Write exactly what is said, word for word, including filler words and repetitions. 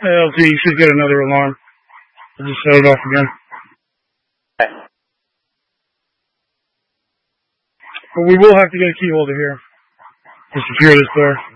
L T, you should get another alarm. I'll just set it off again. Okay. But we will have to get a key holder here to secure this door.